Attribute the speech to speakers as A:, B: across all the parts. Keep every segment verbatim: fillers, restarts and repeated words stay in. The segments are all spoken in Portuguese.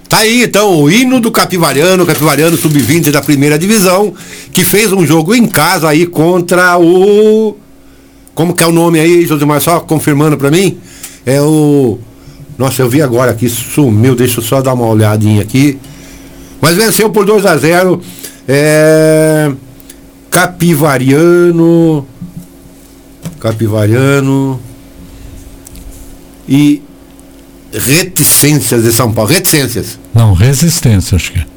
A: Tá aí então o hino do Capivariano, Capivariano sub vinte da primeira divisão, que fez um jogo em casa aí contra o... Como que é o nome aí, Josimar? Só confirmando pra mim. É o... Nossa, eu vi agora aqui, sumiu, deixa eu só dar uma olhadinha aqui. Mas venceu por dois a zero. É... Capivariano... Capivariano... E... Reticências de São Paulo. Reticências.
B: Não, Resistência, acho que é.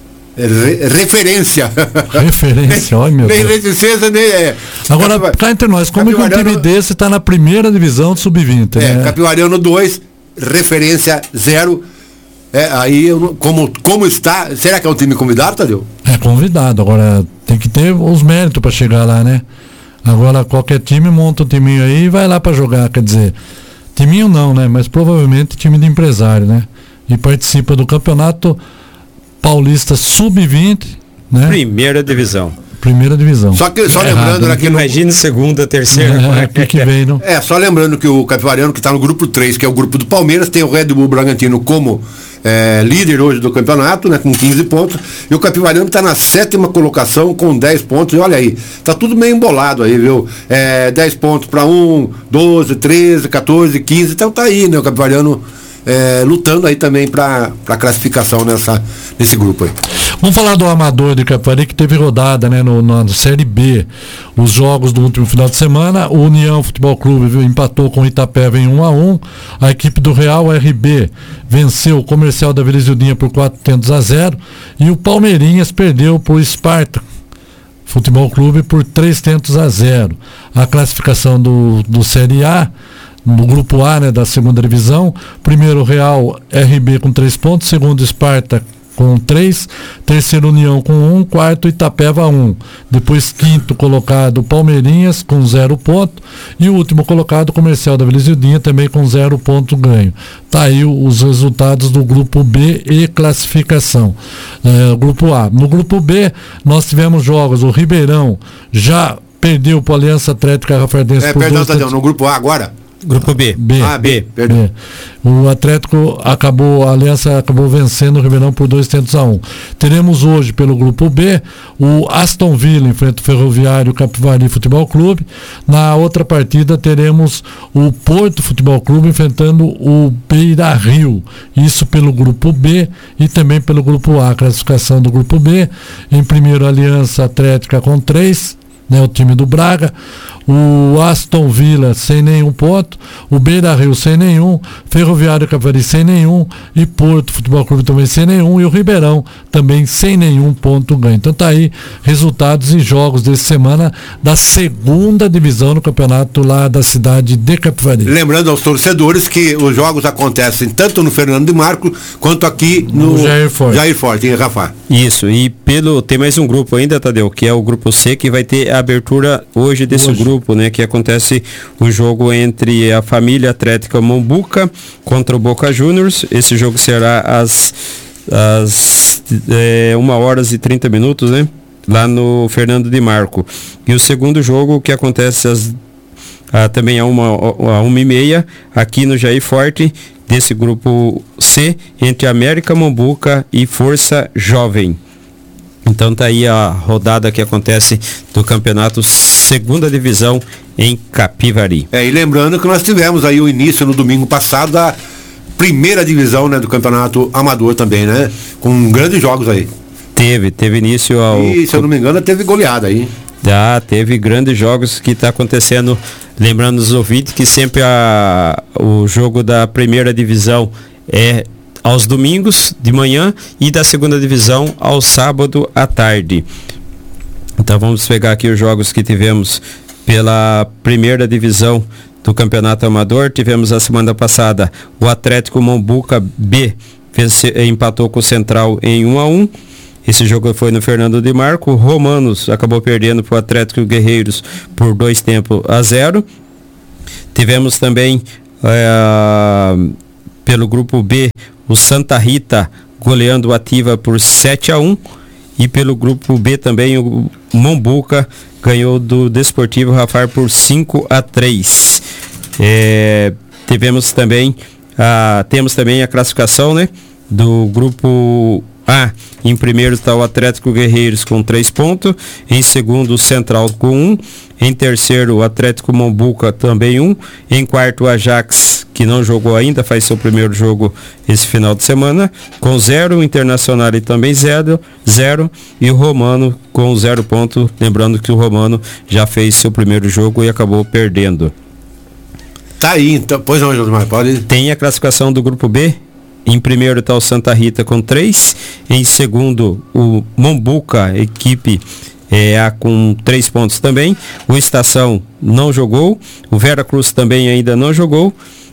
A: Re- referência.
B: Referência, olha meu
A: nem
B: Deus.
A: reticência, nem é.
B: Agora,
A: Capivar...
B: cá entre nós, como é que um time desse está na primeira divisão do sub vinte,
A: é,
B: né?
A: Capivariano dois, referência zero. É, aí, eu não- como, como está? Será que é um time convidado, Tadeu?
B: É convidado, agora tem que ter os méritos para chegar lá, né? Agora qualquer time monta um timinho aí e vai lá para jogar, quer dizer, timinho não, né? Mas provavelmente time de empresário, né? E participa do campeonato paulista sub vinte, né?
C: Primeira divisão.
B: Primeira divisão.
A: Só que só
B: É
A: lembrando
B: errado, né?
A: aqui no,
C: Imagine segunda, terceira,
B: É,
C: quarta.
B: aqui que vem, não?
A: É, só lembrando que o Capivariano, que está no grupo três, que é o grupo do Palmeiras, tem o Red Bull Bragantino como é, líder hoje do campeonato, né, com quinze pontos, e o Capivariano está na sétima colocação com dez pontos, e olha aí, tá tudo meio embolado aí, viu? É, dez pontos para um, doze, treze, quatorze, quinze, então tá aí, né, o Capivariano é, lutando aí também para a classificação nessa, nesse grupo aí.
B: Vamos falar do Amador de Capivari, que teve rodada, né, no, na Série B. Os jogos do último final de semana, o União Futebol Clube viu, empatou com o Itapeva em um a um. A equipe do Real R B venceu o Comercial da Vila Isildinha por quatro tentos a zero. E o Palmeirinhas perdeu para o Esparta Futebol Clube por três tentos a zero. A classificação do, do Série A, no grupo A, né, da segunda divisão: primeiro Real R B com três pontos, segundo Esparta com três, terceiro União com um, quarto Itapeva um. Depois quinto colocado Palmeirinhas com zero ponto e o último colocado Comercial da Vila Isildinha também com zero ponto ganho. Tá aí os resultados do grupo B e classificação. É, grupo A. No grupo B nós tivemos jogos, o Ribeirão já perdeu para a Aliança Atlética Rafardense
A: É,
B: por
A: perdão,
B: dois
A: Tadeu,
B: tentos-
A: no grupo A agora?
C: Grupo B.
B: B.
A: Ah, B, perdão.
B: É. O Atlético acabou, a Aliança acabou vencendo o Ribeirão por dois tentos a um. Teremos hoje pelo grupo B o Aston Villa enfrenta o Ferroviário Capivari Futebol Clube. Na outra partida teremos o Porto Futebol Clube enfrentando o Beira Rio. Isso pelo grupo B e também pelo grupo A. Classificação do grupo B: em primeiro Aliança Atlética com três, né, o time do Braga, o Aston Villa sem nenhum ponto, o Beira Rio sem nenhum, Ferroviário Capivari sem nenhum e Porto Futebol Clube também sem nenhum, e o Ribeirão também sem nenhum ponto ganho. Então tá aí resultados e jogos dessa semana da segunda divisão do campeonato lá da cidade de Capivari.
A: Lembrando aos torcedores que os jogos acontecem tanto no Fernando de Marco quanto aqui no,
B: No Jair Forte.
A: Jair Forte, hein, Rafa?
C: Isso, e pelo tem mais um grupo ainda, Tadeu, que é o grupo C, que vai ter a abertura hoje desse
B: Hoje.
C: grupo, né, que acontece o jogo entre a família Atlética Mombuca contra o Boca Juniors. Esse jogo será às, às é, uma hora e trinta minutos, né, lá no Fernando de Marco. E o segundo jogo, que acontece às, ah, também a uma, a uma e meia, aqui no Jair Forte, desse grupo C, entre América Mombuca e Força Jovem. Então tá aí a rodada que acontece do campeonato segunda divisão em Capivari.
A: É, e lembrando que nós tivemos aí o início no domingo passado da primeira divisão, né, do campeonato amador também, né? Com grandes jogos aí.
C: Teve, teve início ao...
A: E, se eu não me engano, teve goleada aí.
C: Já teve grandes jogos que está acontecendo. Lembrando os ouvintes que sempre a, o jogo da primeira divisão é aos domingos de manhã e da segunda divisão ao sábado à tarde. Então vamos pegar aqui os jogos que tivemos pela primeira divisão do Campeonato Amador. Tivemos a semana passada o Atlético Mombuca B vence, empatou com o Central em um a um. Esse jogo foi no Fernando de Marco. Romanos acabou perdendo para o Atlético Guerreiros por dois tempos a zero. Tivemos também é, pelo grupo B o Santa Rita goleando o Ativa por sete a um. E pelo grupo B também o Mombuca ganhou do Desportivo Rafar por cinco a três. É, tivemos também a, temos também a classificação, né, do grupo A, em primeiro está o Atlético Guerreiros com três pontos, em segundo o Central com um, em terceiro o Atlético Mombuca também um, em quarto o Ajax, que não jogou ainda, faz seu primeiro jogo esse final de semana, com zero, o Internacional também zero, zero, e o Romano com zero ponto, lembrando que o Romano já fez seu primeiro jogo e acabou perdendo.
A: Tá aí, então, pois não, Josmar, pode...
C: Tem a classificação do grupo B. Em primeiro está o Santa Rita com três, em segundo o Mombuca, equipe é, a com três pontos também, o Estação não jogou, o Vera Cruz também ainda não jogou,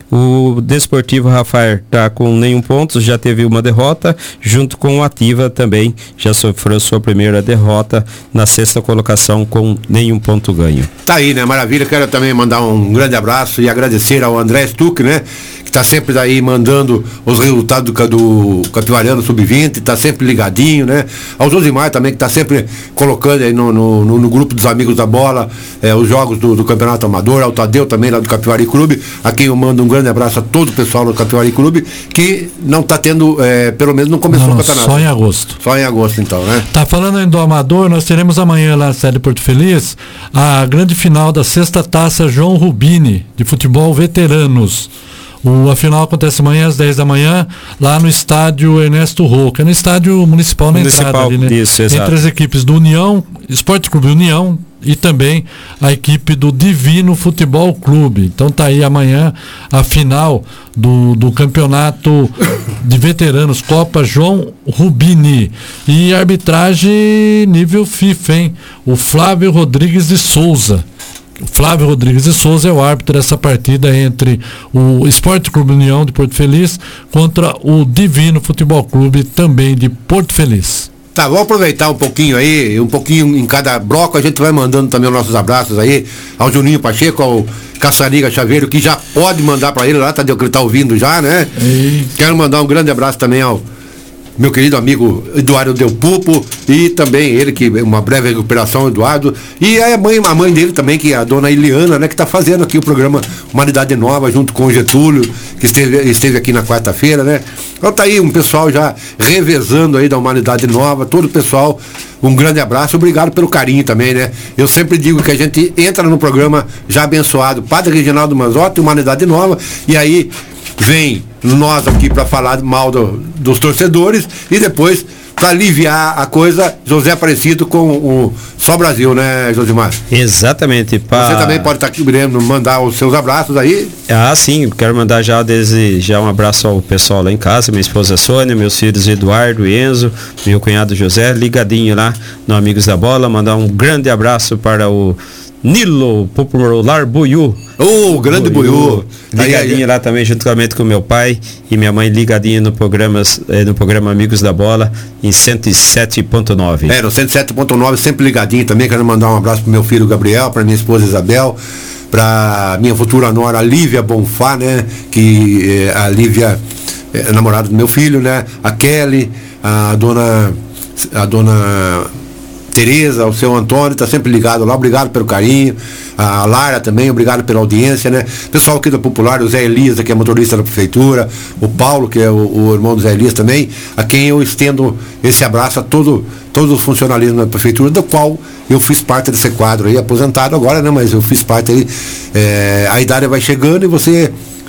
C: o Desportivo Rafael está com nenhum ponto, já teve uma derrota, junto com o Ativa também, já sofreu sua primeira derrota na sexta colocação com nenhum ponto ganho.
A: Tá aí, né? Maravilha. Quero também mandar um grande abraço e agradecer ao André Stuck, né? Que tá sempre daí mandando os resultados do, do Capivariano sub vinte, tá sempre ligadinho, né? Ao Josimar também, que tá sempre colocando aí no, no, no, no grupo dos amigos da bola, é, os jogos do, do Campeonato Amador, ao Tadeu também lá do Capivari Clube, a quem eu mando um grande abraço a todo o pessoal do Capivari Clube, que não tá tendo, é, pelo menos não começou
B: não,
A: o campeonato.
B: Só em agosto.
A: Só em agosto, então, né?
B: Tá falando aí do Amador, nós teremos amanhã lá na sede Porto Feliz a grande final da sexta taça João Rubini, de futebol veteranos. O, a final acontece amanhã às dez da manhã, lá no estádio Ernesto Roca, no estádio municipal na
C: municipal,
B: entrada ali, né?
C: Isso, exato.
B: Entre as equipes do União, Esporte Clube União e também a equipe do Divino Futebol Clube. Então tá aí amanhã a final do, do campeonato de veteranos, Copa João Rubini. E arbitragem nível FIFA, hein? O Flávio Rodrigues de Souza. Flávio Rodrigues de Souza é o árbitro dessa partida entre o Esporte Clube União de Porto Feliz contra o Divino Futebol Clube também de Porto Feliz.
A: Tá, vamos aproveitar um pouquinho aí, um pouquinho em cada bloco, a gente vai mandando também os nossos abraços aí ao Juninho Pacheco, ao Caçariga Chaveiro, que já pode mandar para ele lá, tá, que ele tá ouvindo já, né? E... Quero mandar um grande abraço também ao meu querido amigo Eduardo Del Pupo, e também ele, que uma breve recuperação, Eduardo, e a mãe, a mãe dele também, que é a dona Eliana, né, que está fazendo aqui o programa Humanidade Nova, junto com o Getúlio, que esteve, esteve aqui na quarta-feira, né? Então tá aí um pessoal já revezando aí da Humanidade Nova, todo o pessoal, um grande abraço, obrigado pelo carinho também, né? Eu sempre digo que a gente entra no programa já abençoado, Padre Reginaldo Manzotti, Humanidade Nova, e aí vem nós aqui para falar mal do, dos torcedores, e depois para aliviar a coisa, José Aparecido com o Só Brasil, né, Josimar?
C: Exatamente. Pra...
A: Você também pode estar aqui querendo mandar os seus abraços aí?
C: Ah, sim, quero mandar já desde já um abraço ao pessoal lá em casa, minha esposa Sônia, meus filhos Eduardo e Enzo, meu cunhado José, ligadinho lá no Amigos da Bola, mandar um grande abraço para o Nilo Popular Buiú.
A: Ô, oh, grande Buiú.
C: Ligadinho aí, aí. lá também, juntamente com meu pai e minha mãe, ligadinho no, programas, eh, no programa Amigos da Bola, em cento e sete ponto nove.
A: É, no cento e sete ponto nove, sempre ligadinho também. Quero mandar um abraço pro meu filho Gabriel, pra minha esposa Isabel, pra minha futura nora Lívia Bonfá, né? Que eh, a Lívia é namorada do meu filho, né? A Kelly, a dona... A dona... Tereza, o seu Antônio, tá sempre ligado lá, obrigado pelo carinho, a Lara também, obrigado pela audiência, né? Pessoal aqui da Popular, o Zé Elias, que é motorista da prefeitura, o Paulo, que é o, o irmão do Zé Elias também, a quem eu estendo esse abraço a todo, todo o funcionalismo da prefeitura, do qual eu fiz parte desse quadro aí, aposentado agora, né? Mas eu fiz parte aí, é, a idade vai chegando e você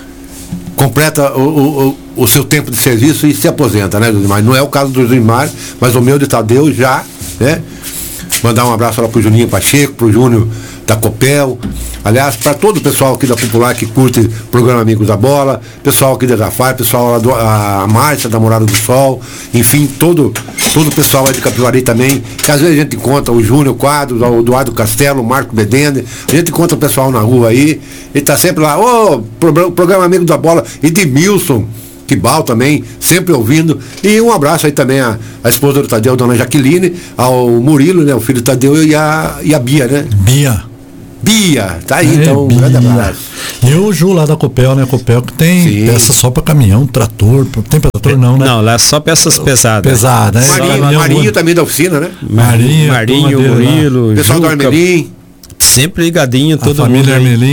A: completa o, o, o seu tempo de serviço e se aposenta, né, Josimar? Não é o caso do Josimar, mas o meu de Tadeu já, né? Mandar um abraço lá pro Juninho Pacheco, pro Júnior da Copel, aliás, para todo o pessoal aqui da Popular que curte o programa Amigos da Bola, pessoal aqui da Zafar, pessoal lá do, a Márcia da Morada do Sol, enfim, todo, todo o pessoal aí de Capivari também, que às vezes a gente encontra o Júnior Quadros, o Eduardo Castelo, o Marco Bedende, a gente encontra o pessoal na rua aí, ele tá sempre lá, ô, oh, programa, programa Amigos da Bola, e de Milson Quibal também, sempre ouvindo, e um abraço aí também à, à esposa do Tadeu, dona Jaqueline, ao Murilo, né, o filho do Tadeu, e a, e a Bia, né?
B: Bia.
A: Bia, tá aí, é, então, um
B: Bia.
A: grande abraço.
B: E o Ju lá da Copel, né, Copel que tem Sim. peça só para caminhão, trator, tem para trator não, né?
C: Não, lá é só peças pesadas.
B: Pesadas, né?
A: Marinho, Marinho também da oficina, né?
B: Marinho,
C: Marinho, Murilo,
A: pessoal do Armelim.
C: Sempre ligadinho, todo
B: a família
C: mundo.
B: Armelim.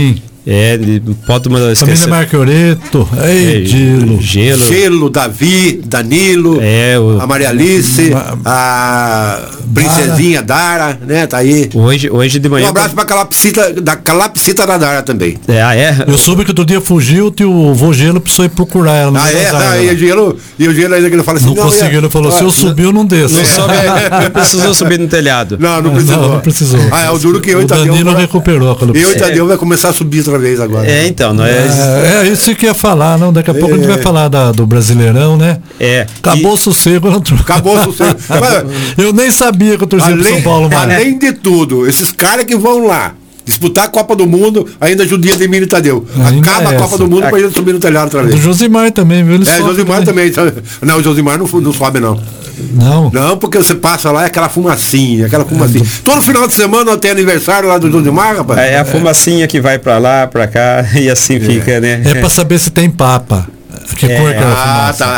C: É, pode uma
B: Família Marquioreto, ei,
C: é,
B: Gelo.
C: Gelo.
A: Gelo, Davi, Danilo,
C: é, o,
A: a Maria Alice, Ma, a Princesinha Dara, né? Tá aí.
C: Hoje, hoje de manhã.
A: Um abraço pra Calapsita, da Calapsita da Dara também.
C: É, ah, é?
B: Eu soube que outro dia fugiu e o vô Gelo precisou ir procurar ela.
A: Ah, é? Tá, e o Gelo, e o Gelo ainda que ele fala assim.
B: Não, não conseguiu, ele falou, se eu subir, eu não desço.
C: Não, sobe, não precisou subir no telhado.
A: Não, não precisou.
B: Não, não precisou.
A: Ah, é o duro que eu e
B: o Danilo vai, recuperou a Calapsita.
A: Eu e Tadeu vai começar a subir outra vez agora.
C: É, então, não é.
B: É, é isso que ia falar, não. Daqui a pouco é. a gente vai falar da, do Brasileirão, né?
C: É.
B: Acabou e... o sossego, não
A: Acabou o sossego.
B: Eu nem sabia que eu torcia pro São Paulo mais.
A: Além de tudo, esses caras que vão lá disputar a Copa do Mundo, ainda judia de mim e Tadeu.
B: Ainda
A: Acaba
B: é
A: a Copa do Mundo a... pra gente subir no telhado outra vez.
B: O Josimar também, viu? Ele
A: é, o Josimar também. também. Não, o Josimar não, não sobe, não.
B: Não.
A: Não, porque você passa lá, é aquela fumacinha, aquela fumacinha. É. Todo final de semana tem aniversário lá do Josimar, rapaz.
C: É a fumacinha que vai pra lá, pra cá, e assim é. fica, né?
B: É pra saber se tem papa. Que
A: é.
B: cor que é a
A: Ah, tá.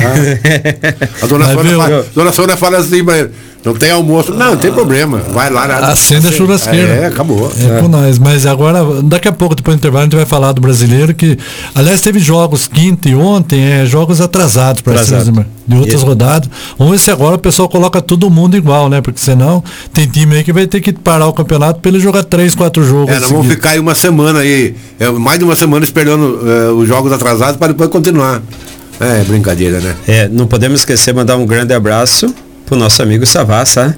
A: É. Ah. A dona Sônia fala, dona Sônia fala assim, mas não tem almoço. Não, não tem problema. Vai lá.
B: Acende a churrasqueira.
A: É, acabou.
B: É, é com nós. Mas agora, daqui a pouco, depois do intervalo, a gente vai falar do brasileiro, que, aliás, teve jogos quinta e ontem, é, jogos atrasados para Atrasado. de outras é. rodadas. Vamos ver se agora o pessoal coloca todo mundo igual, né? Porque senão tem time aí que vai ter que parar o campeonato para ele jogar três, quatro jogos.
A: É, nós vamos ficar aí uma semana aí, é, mais de uma semana esperando é, os jogos atrasados para depois continuar. É, brincadeira, né?
C: É, não podemos esquecer de mandar um grande abraço pro nosso amigo Savassa.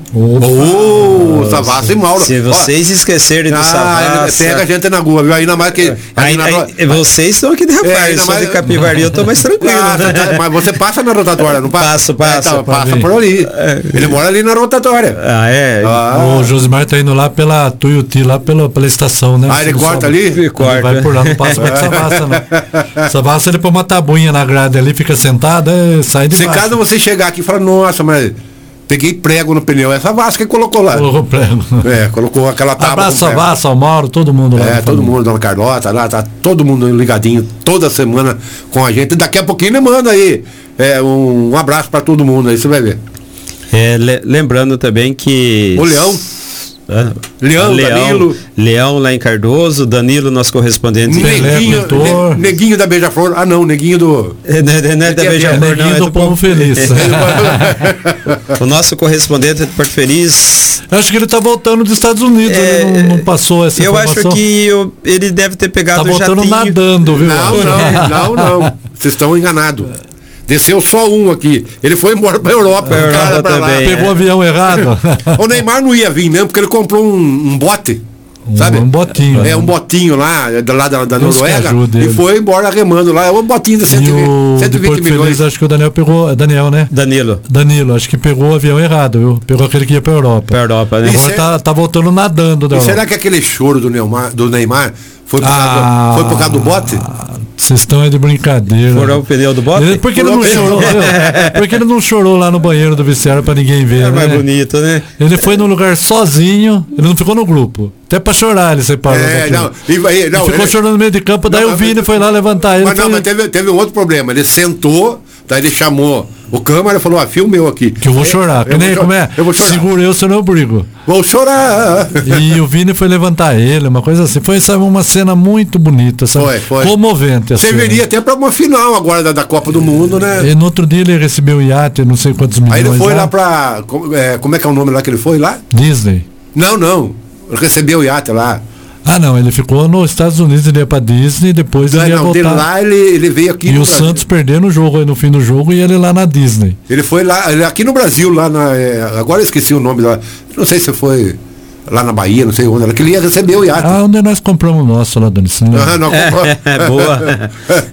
A: Ô, oh, Savassa e Mauro.
C: Se vocês Ó, esquecerem do ah, Savassa...
A: Pega a gente na rua, viu? Ainda mais que...
C: Aí,
A: na...
C: aí, vocês estão aqui de rapaz, é, só mais... de Capivari eu tô mais tranquilo. Ah,
A: né? tá, mas você passa na rotatória, não passa?
C: Passo, passo.
A: É, tá, passa por ali. É. Ele mora ali na rotatória.
C: Ah, é?
B: Ah. O Josimar tá indo lá pela Tuiuti, lá pela, pela estação, né?
A: Ah, ele corta ali?
C: Ele corta.
B: Ele vai por lá, não passa mais Savassa, não. Savassa, ele põe uma tabuinha na grade ali, fica sentado, é, sai de
A: Se
B: baixo.
A: caso você chegar aqui e falar, nossa, mas... Peguei prego no pneu, essa Vasca que colocou lá.
B: Colocou prego.
A: É, colocou aquela tábua.
B: Abraço a Vasca, ao Mauro, todo mundo lá.
A: É, todo mundo, dona Carlota, lá, tá todo mundo ligadinho, toda semana com a gente. Daqui a pouquinho ele manda aí é, um, um abraço pra todo mundo aí, você vai ver.
C: É, le lembrando também que...
A: O Leão.
C: Ah,
A: Leão,
C: Leão,
A: Danilo.
C: Leão lá em Cardoso, Danilo, nosso correspondente.
A: Neguinho, ne, neguinho da Beija-Flor. Ah, não, Neguinho do...
C: É, não é, não é da Beija-Flor,
B: Neguinho
C: não, é
B: do, do Povo Feliz.
C: O nosso correspondente de Porto Feliz...
B: Eu acho que ele tá voltando dos Estados Unidos, é, ele não, não passou essa
C: eu
B: informação.
C: Eu acho que eu, ele deve ter pegado
B: tá
C: o jatinho.
B: Tá voltando nadando, viu?
A: Não, não, não, não. Vocês estão enganados. Desceu só um aqui. Ele foi embora pra Europa.
C: É, Europa
A: pra lá.
C: também,
B: Pegou o
C: é.
B: avião errado.
A: O Neymar não ia vir mesmo, porque ele comprou um, um bote. Sabe?
B: Um botinho.
A: É, um botinho lá, lá da, da Noruega. E
B: ele.
A: foi embora remando lá. É um botinho de cento e vinte milhões.
B: Feliz, acho que o Daniel pegou. Daniel, né?
C: Danilo.
B: Danilo, acho que pegou o avião errado, viu? Pegou aquele que ia pra Europa.
C: Pra Europa, né?
B: Agora tá, tá voltando nadando da
A: E será que aquele choro do Neymar, do Neymar foi, por causa, ah, foi por causa do bote?
B: Vocês estão aí de brincadeira.
C: Furou o pneu do bote?
B: Por que ele não chorou? Por que ele não chorou lá no banheiro do vestiário pra ninguém ver?
C: É mais
B: né?
C: bonito, né?
B: Ele foi num lugar sozinho, ele não ficou no grupo. Até pra chorar ele separou.
A: É, não, e, não,
B: ele ficou
A: ele,
B: chorando no meio de campo, daí
A: não,
B: o Vini foi lá levantar ele.
A: Mas não,
B: foi...
A: mas teve, teve um outro problema. Ele sentou, daí ele chamou o câmera e falou, ah, filma eu aqui.
B: Que eu vou chorar. Que nem, como é?
A: Eu vou chorar.
B: Segura eu, senão eu brigo.
A: Vou chorar.
B: E o Vini foi levantar ele, uma coisa assim. Foi, sabe, uma cena muito bonita, sabe?
A: Foi, foi.
B: Comovente.
A: Serviria até para uma final agora da, da Copa do Mundo, né?
B: E no outro dia ele recebeu o iate, não sei quantos milhões.
A: Aí ele foi
B: lá,
A: lá pra... Como é, como é que é o nome lá que ele foi lá?
B: Disney.
A: Não, não. Ele recebeu o iate lá.
B: Ah, não, ele ficou nos Estados Unidos, ele ia pra Disney, depois
A: não,
B: ele ia
A: não,
B: voltar.
A: Não, lá ele, ele veio aqui
B: e
A: no
B: o
A: Brasil.
B: Santos perdendo o jogo aí no fim do jogo e ele lá na Disney.
A: Ele foi lá, ele aqui no Brasil, lá na... É, agora eu esqueci o nome lá. Não sei se foi lá na Bahia, não sei onde. Que ele ia receber o iate.
B: Ah, onde nós compramos o nosso lá, Dani.
A: Ah, não,
C: é, boa.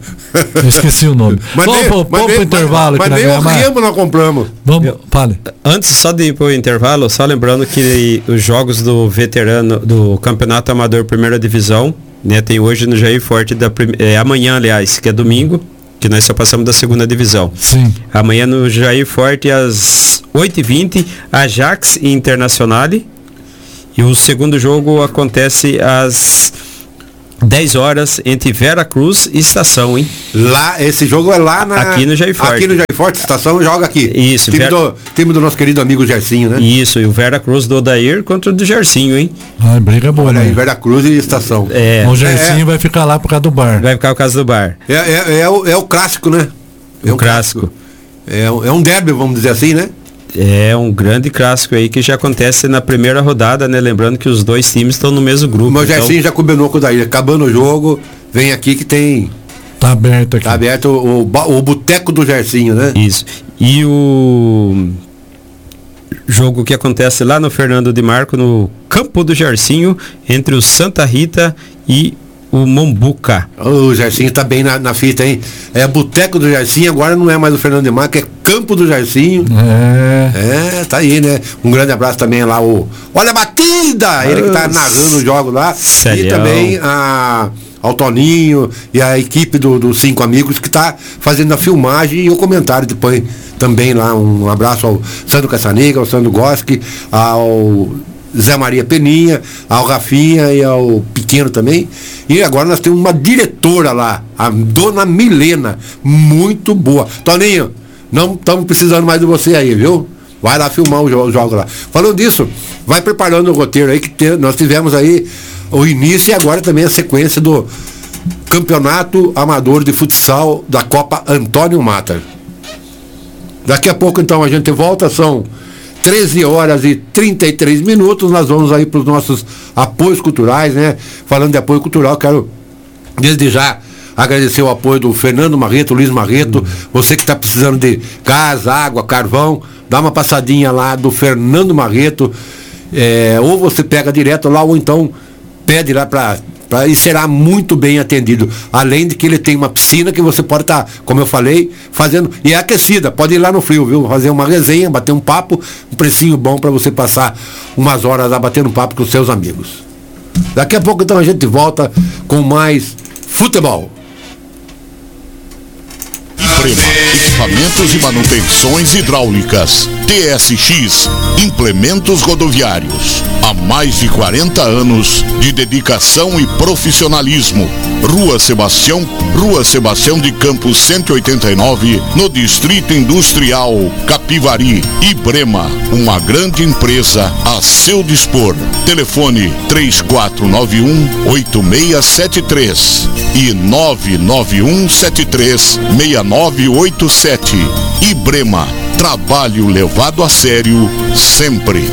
B: Eu esqueci o nome.
A: Mas
B: vamos
A: nem,
B: pro,
A: mas
B: vamos pro intervalo.
A: Mas, mas nem o Remo nós compramos.
B: Vamos, fale.
C: Antes só de ir pro intervalo, só lembrando que os jogos do veterano, do Campeonato Amador Primeira Divisão, né, tem hoje no Jair Forte, da, é, amanhã, aliás, que é domingo, que nós só passamos da segunda divisão.
B: Sim.
C: Amanhã no Jair Forte, às oito e vinte, Ajax e Internacional. E o segundo jogo acontece às dez horas entre Vera Cruz e Estação, hein?
A: Lá, esse jogo é lá na...
C: Aqui no Jair Forte.
A: Aqui no Jair Forte, Estação joga aqui.
C: Isso.
A: Time,
C: Vera...
A: do, time do nosso querido amigo Gersinho, né?
C: Isso, e o Vera Cruz do Odair contra o do Gersinho, hein?
B: Ah, briga boa,
A: Olha
B: né?
A: aí, Vera Cruz e Estação.
C: É.
B: O Gersinho é, vai ficar lá por causa do bar.
C: Vai ficar por causa do bar.
A: É, é, é, o, é o clássico, né? É
C: o
A: um
C: clássico.
A: clássico. É, é um derby, vamos dizer assim, né?
C: É um grande clássico aí que já acontece na primeira rodada, né? Lembrando que os dois times estão no mesmo grupo.
A: Mas o Gersinho
C: então...
A: já combinou com o Daí. Acabando o jogo, vem aqui que tem...
B: Tá aberto aqui.
A: Tá aberto o, o, o boteco do Gersinho, né?
C: Isso. E o jogo que acontece lá no Fernando de Marco, no campo do Gersinho, entre o Santa Rita e o Mombuca.
A: O Gersinho tá bem na, na fita, hein? É boteco do Gersinho, agora não é mais o Fernando de Marco, é campo do Gersinho.
B: É.
A: É, tá aí, né? Um grande abraço também lá, o... Olha a batida! Ele que tá narrando o jogo lá.
C: Sério?
A: E também a... ao Toninho e a equipe dos do Cinco Amigos que tá fazendo a filmagem e o comentário depois também lá. Um abraço ao Sandro Caçaniga, ao Sandro Goski, ao Zé Maria Peninha, ao Rafinha e ao Pequeno também. E agora nós temos uma diretora lá, a Dona Milena, muito boa. Toninho, não estamos precisando mais de você aí, viu? Vai lá filmar o jogo, o jogo lá. Falando disso, vai preparando o roteiro aí que te, nós tivemos aí o início e agora também a sequência do Campeonato Amador de Futsal da Copa Antônio Mata. Daqui a pouco então a gente volta, são treze horas e trinta e três minutos, nós vamos aí para os nossos apoios culturais, né? Falando de apoio cultural, quero desde já agradecer o apoio do Fernando Marreto, Luiz Marreto, uhum. Você que está precisando de gás, água, carvão, dá uma passadinha lá do Fernando Marreto, é, ou você pega direto lá, ou então pede lá para e será muito bem atendido. Além de que ele tem uma piscina que você pode estar, tá, como eu falei, fazendo, e é aquecida, pode ir lá no frio, viu? Fazer uma resenha, bater um papo, um precinho bom para você passar umas horas lá batendo papo com os seus amigos. Daqui a pouco então a gente volta com mais futebol.
D: Ibrema, equipamentos e manutenções hidráulicas. T S X, implementos rodoviários. Há mais de quarenta anos de dedicação e profissionalismo. Rua Sebastião, Rua Sebastião de Campos cento e oitenta e nove, no Distrito Industrial Capivari. Ibrema, uma grande empresa a seu dispor. Telefone três quatro nove um, oito seis sete três e nove nove um sete três, seis nove oito sete. Ibrema, trabalho levado a sério sempre.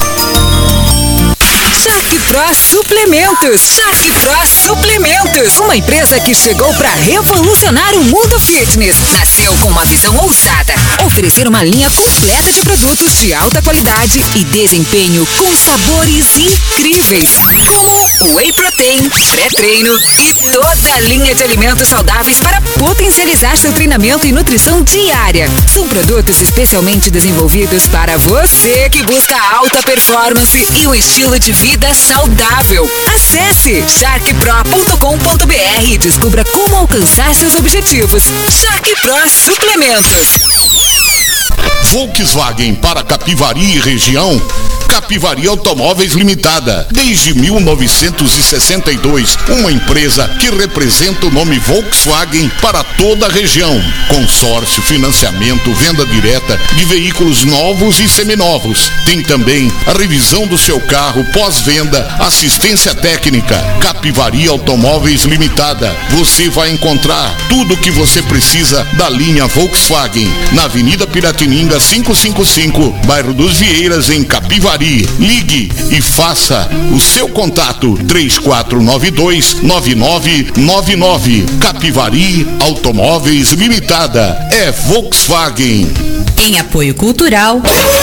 E: Shark Pro Suplementos. Shark Pro Suplementos. Uma empresa que chegou para revolucionar o mundo fitness. Nasceu com uma visão ousada. Oferecer uma linha completa de produtos de alta qualidade e desempenho com sabores incríveis. Como Whey Protein, pré-treino e toda a linha de alimentos saudáveis para potencializar seu treinamento e nutrição diária. São produtos especialmente desenvolvidos para você que busca alta performance e um estilo de vida saudável. Acesse shark pro ponto com ponto b r e descubra como alcançar seus objetivos. Shark Pro Suplementos.
D: Volkswagen para Capivari e região. Capivari Automóveis Limitada. Desde mil novecentos e sessenta e dois, uma empresa que representa o nome Volkswagen para toda a região. Consórcio, financiamento, venda direta de veículos novos e seminovos. Tem também a revisão do seu carro pós-venda, assistência técnica. Capivari Automóveis Limitada. Você vai encontrar tudo o que você precisa da linha Volkswagen na Avenida Piratininga quinhentos e cinquenta e cinco, bairro dos Vieiras, em Capivari. Ligue e faça o seu contato três quatro nove dois, nove nove nove nove. Capivari Automóveis Limitada. É Volkswagen.
E: Em apoio cultural,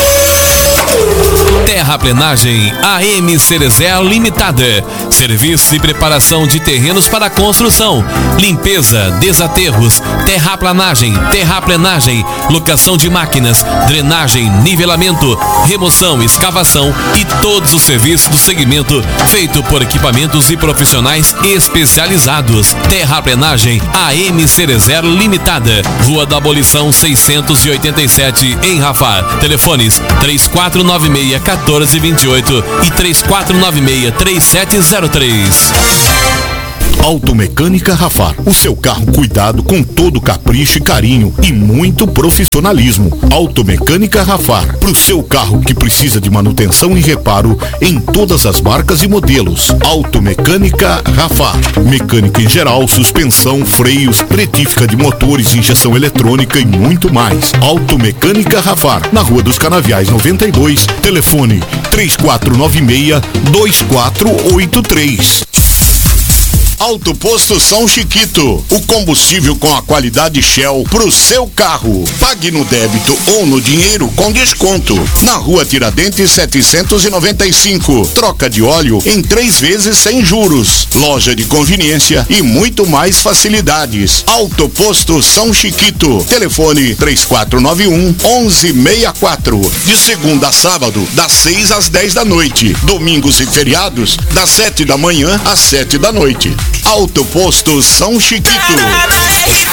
F: Terraplenagem A M Cerezer Limitada. Serviço e preparação de terrenos para construção, limpeza, desaterros, terraplanagem, terraplenagem, locação de máquinas, drenagem, nivelamento, remoção, escavação e todos os serviços do segmento feito por equipamentos e profissionais especializados. Terraplenagem A M Cerezer Limitada. Rua da Abolição seiscentos e oitenta e sete, em Rafar. Telefones três quatro nove seis, um quatro dois oito e três quatro nove seis, três sete zero três.
D: Automecânica Rafar. O seu carro cuidado com todo capricho e carinho e muito profissionalismo. Automecânica Rafar. Pro seu carro que precisa de manutenção e reparo em todas as marcas e modelos. Automecânica Rafar. Mecânica em geral, suspensão, freios, retífica de motores, injeção eletrônica e muito mais. Automecânica Rafar. Na Rua dos Canaviais noventa e dois. Telefone três quatro nove seis, dois quatro oito três.
G: Auto Posto São Chiquito, o combustível com a qualidade Shell pro seu carro. Pague no débito ou no dinheiro com desconto. Na Rua Tiradentes setecentos e noventa e cinco. Troca de óleo em três vezes sem juros. Loja de conveniência e muito mais facilidades. Auto Posto São Chiquito. Telefone três quatro nove um, um um seis quatro. De segunda a sábado, das seis às dez da noite. Domingos e feriados, das sete da manhã às sete da noite. Auto Posto São Chiquito.